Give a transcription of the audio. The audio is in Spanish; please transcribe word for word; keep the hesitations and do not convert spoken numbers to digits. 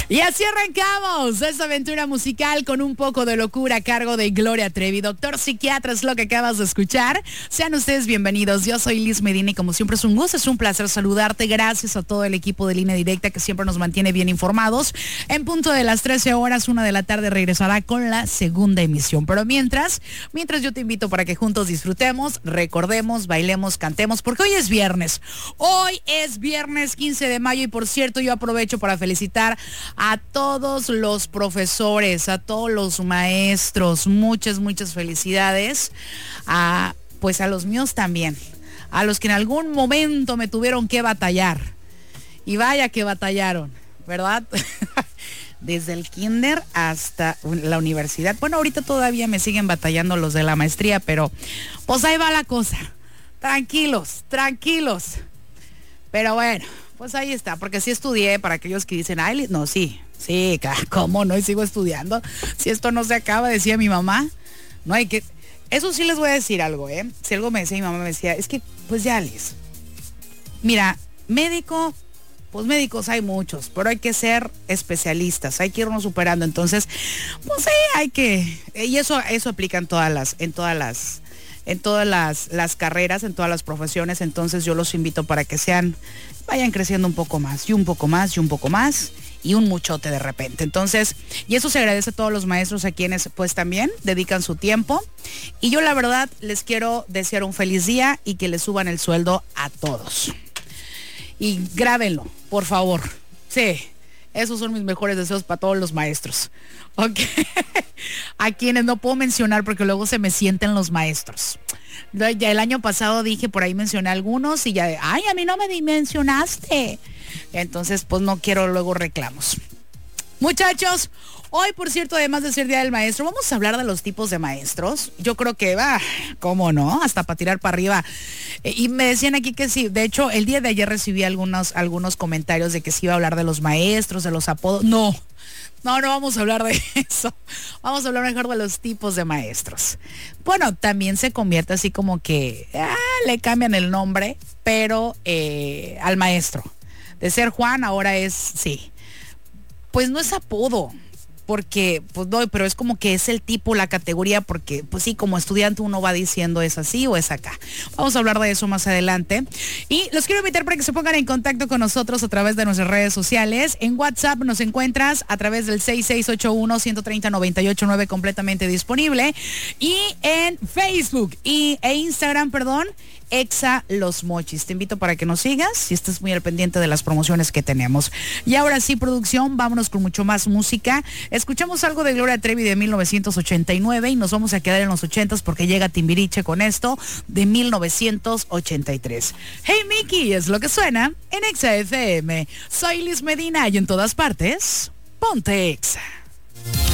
Y así arrancamos esta aventura musical con un poco de locura a cargo de Gloria Trevi. Doctor Psiquiatra es lo que acabas de escuchar. Sean ustedes bienvenidos. Yo soy Liz Medina y como siempre es un gusto, es un placer saludarte. Gracias a todo el equipo de Línea Directa que siempre nos mantiene bien informados. En punto de las trece horas, una de la tarde, regresará con la segunda emisión. Pero mientras, mientras yo te invito para que juntos disfrutemos, recordemos, bailemos, cantemos, porque hoy es viernes. Hoy es viernes quince de mayo y por cierto yo aprovecho para felicitar a todos los profesores, a todos los maestros, muchas, muchas felicidades, a, pues a los míos también, a los que en algún momento me tuvieron que batallar, y vaya que batallaron, ¿verdad? Desde el kinder hasta la universidad. Bueno, ahorita todavía me siguen batallando los de la maestría, pero pues ahí va la cosa, tranquilos, tranquilos, pero bueno, pues ahí está, porque sí estudié, para aquellos que dicen, ay, no, sí, sí, ¿cómo no? Y sigo estudiando. Si esto no se acaba, decía mi mamá, no hay que... Eso sí les voy a decir algo, ¿eh? Si algo me decía mi mamá, me decía, es que, pues ya, Liz, mira, médico, pues médicos hay muchos, pero hay que ser especialistas, hay que irnos superando. Entonces, pues sí, hay que... Y eso, eso aplica en todas las, en todas las... en todas las, las carreras, en todas las profesiones. Entonces yo los invito para que sean, vayan creciendo un poco más, y un poco más, y un poco más, y un muchote de repente. Entonces, y eso se agradece a todos los maestros a quienes pues también dedican su tiempo. Y yo la verdad les quiero desear un feliz día y que les suban el sueldo a todos. Y grábenlo, por favor. Sí, esos son mis mejores deseos para todos los maestros. Ok, a quienes no puedo mencionar porque luego se me sienten los maestros. Ya el año pasado dije, por ahí mencioné algunos y ya, ay, a mí no me mencionaste. Entonces, pues no quiero luego reclamos. Muchachos, hoy, por cierto, además de ser Día del Maestro, vamos a hablar de los tipos de maestros. Yo creo que va, ¿cómo no? Hasta para tirar para arriba. Eh, y me decían aquí que sí. De hecho, el día de ayer recibí algunos, algunos comentarios de que se iba a hablar de los maestros, de los apodos. No. No, no vamos a hablar de eso. Vamos a hablar mejor de los tipos de maestros. Bueno, también se convierte así como que ah, le cambian el nombre, pero eh, al maestro. De ser Juan, ahora es, sí. Pues no es apodo, porque, pues no, pero es como que es el tipo, la categoría, porque, pues sí, como estudiante uno va diciendo es así o es acá. Vamos a hablar de eso más adelante. Y los quiero invitar para que se pongan en contacto con nosotros a través de nuestras redes sociales. En WhatsApp nos encuentras a través del seis seis ocho uno, uno tres cero, nueve ocho nueve, completamente disponible. Y en Facebook y, e Instagram, perdón, Exa Los Mochis. Te invito para que nos sigas y estés muy al pendiente de las promociones que tenemos. Y ahora sí, producción, vámonos con mucho más música. Escuchamos algo de Gloria Trevi de mil novecientos ochenta y nueve y nos vamos a quedar en los ochentas porque llega Timbiriche con esto de mil novecientos ochenta y tres. Hey Mickey, es lo que suena en Exa F M. Soy Liz Medina y en todas partes, ponte Exa.